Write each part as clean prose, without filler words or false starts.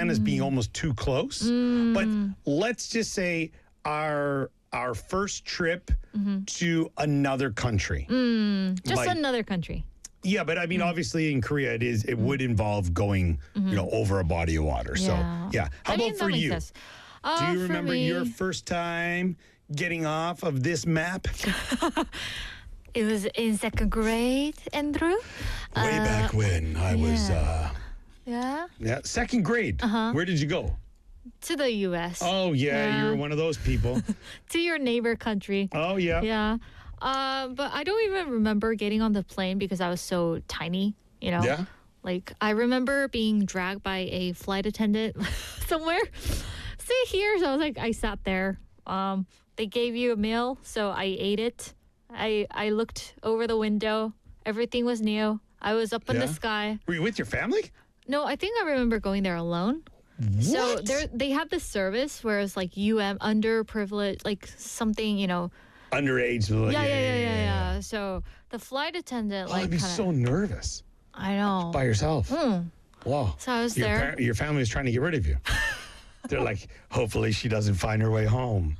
as being almost too close. But let's just say our first trip to another country. Just Like- another country. Yeah, but I mean, obviously in Korea, it would involve going, over a body of water. So, yeah. How I mean, about for that makes you? sense. Do you For remember me, your first time getting off of this map? It was in second grade, Andrew. Way back when I was, Yeah. second grade. Where did you go? To the U.S. Oh, yeah, you were one of those people. To your neighbor country. Oh, yeah. Yeah. But I don't even remember getting on the plane because I was so tiny, Yeah? Like, I remember being dragged by a flight attendant somewhere. Sit here. So I was like, I sat there. They gave you a meal, so I ate it. I looked over the window. Everything was new. I was up in the Yeah? sky. Were you with your family? No, I think I remember going there alone. So What? they have this service where it's like underprivileged, like something, Underage. Like, Yeah. So the flight attendant, Oh, like, I'd be kinda, so nervous I know. by yourself. Wow. So I was your there. Your family was trying to get rid of you. They're like, hopefully she doesn't find her way home.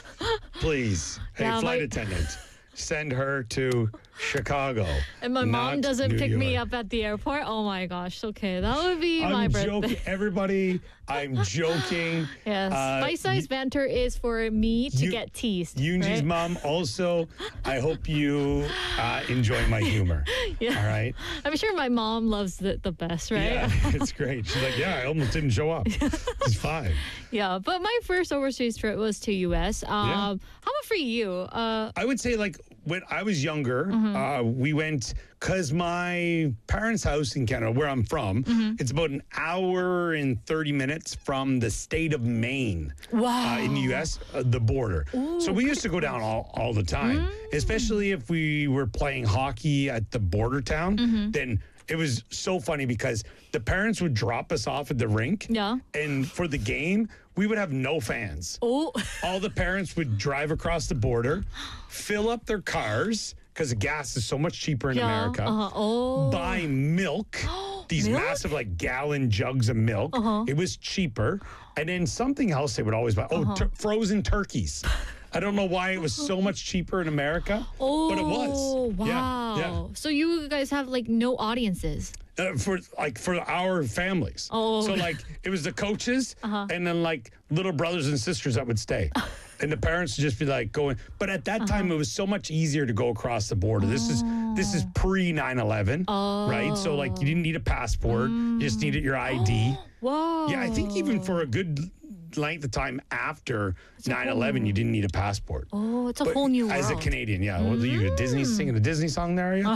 Please. Hey, Yeah, flight my- attendant, send her to Chicago. And my mom not doesn't New pick me York. up at the airport. Oh my gosh. Okay, that would be my I'm birthday. joking. Everybody, I'm joking. Yes. Bite-sized banter is for me to you- get teased. Yoonji's right? mom also, I hope you enjoy my humor. Yeah. All right? I'm sure my mom loves the best, right? Yeah, it's great. She's like, yeah, I almost didn't show up. It's fine. Yeah, but my first overseas trip was to U.S. How about for you? I would say, like, when I was younger, we went, because my parents' house in Canada, where I'm from, it's about an hour and 30 minutes from the state of Maine. Wow. In the U.S., the border. So we used to go down all the time, especially if we were playing hockey at the border town. Then it was so funny because the parents would drop us off at the rink. Yeah. And for the game, we would have no fans. Oh, All the parents would drive across the border, fill up their cars because the gas is so much cheaper in America. Buy milk, these Milk? massive like gallon jugs of milk. It was cheaper, and then something else they would always buy. Oh, frozen turkeys. I don't know why it was so much cheaper in America, but it was. Wow. Yeah. So you guys have like no audiences. For our families. Oh. So like it was the coaches and then like little brothers and sisters that would stay. And the parents would just be like going, but at that time it was so much easier to go across the border. This is pre 9/11, right? So like you didn't need a passport, you just needed your ID. Whoa. Yeah, I think even for a good length of time after 9/11, you didn't need a passport. Oh, it's a But whole new world. as a Canadian, yeah. Well, you Disney singing a Disney song there, are you?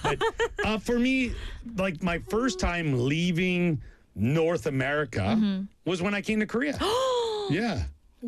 But for me, like my first time leaving North America was when I came to Korea. Yeah.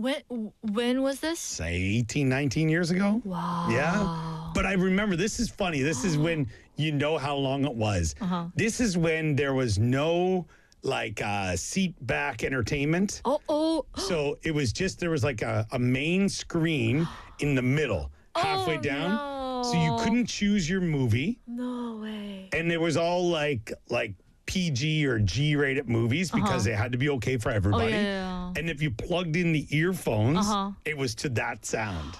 When was this? Say 18, 19 years ago. Wow. Yeah. But I remember, this is funny. This is when you know how long it was. This is when there was no like seat back entertainment. Oh. So it was just, there was like a main screen in the middle, halfway down. no. So you couldn't choose your movie. No way. And it was all like PG or G rated movies because they had to be okay for everybody. yeah. And if you plugged in the earphones, it was to that sound.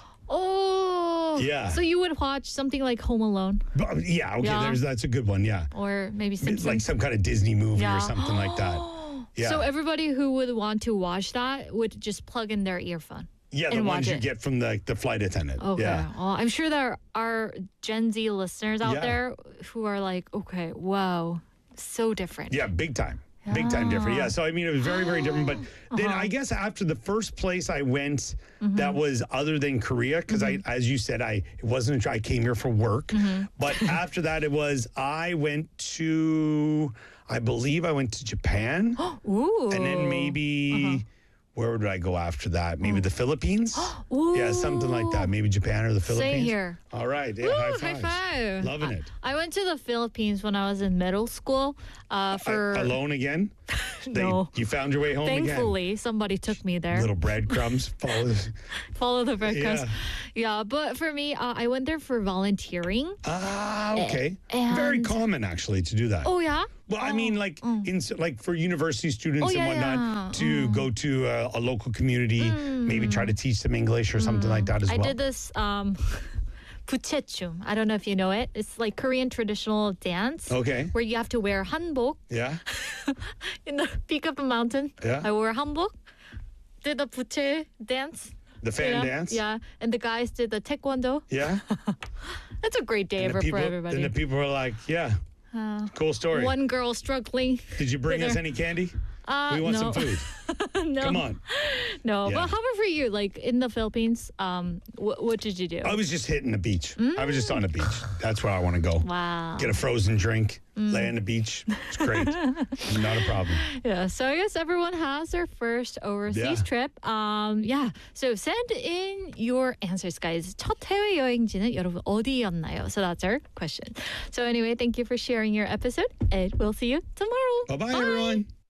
Oh. Yeah. So you would watch something like Home Alone But, yeah, okay, Yeah. that's a good one, yeah. or maybe It's Simpsons. like some kind of Disney movie Yeah. or something like that. Yeah. So everybody who would want to watch that would just plug in their earphone. Yeah, the and ones watch you it. get from the flight attendant. Okay. Yeah. Well, I'm sure there are Gen Z listeners out Yeah. there who are like, okay, wow, so different. Yeah, big time. Big time different. Yeah. So, I mean, it was very, very different. But then I guess after the first place I went that was other than Korea, because as you said, it wasn't, I came here for work. But after that, I believe I went to Japan. Ooh. And then maybe, where would I go after that? Maybe the Philippines? Ooh. Yeah, something like that. Maybe Japan or the Philippines. Same here. All right. Yeah, Ooh, high high fives. five. Loving it. I went to the Philippines when I was in middle school. For Alone again? No. You found your way home again? Thankfully, somebody took me there. Little breadcrumbs. Follow the breadcrumbs. Yeah. Yeah, but for me, I went there for volunteering. Okay. Very and- common, actually, to do that. Oh yeah. Well, I mean, like like for university students and whatnot, to go to a local community, maybe try to teach them English or something like that as well. I did this 부채춤. I don't know if you know it. It's like Korean traditional dance. Okay. Where you have to wear hanbok Yeah. in the peak of the mountain. Yeah. I wore hanbok. Did the 부채 dance. The fan dance. Yeah, and the guys did the taekwondo. Yeah. That's a great day ever for everybody. And the people were like, yeah, cool story. One girl struggling. Did you bring us any candy? We want some food. No. Come on. No, Yeah. but how about for you? Like in the Philippines, what did you do? I was just hitting the beach. I was just on the beach. That's where I want to go. Wow. Get a frozen drink, lay on the beach. It's great. Not a problem. Yeah, so I guess everyone has their first overseas trip. Yeah, so send in your answers, guys. 첫 해외 여행지는 여러분 어디였나요? So that's our question. So anyway, thank you for sharing your episode, and we'll see you tomorrow. Bye-bye, everyone.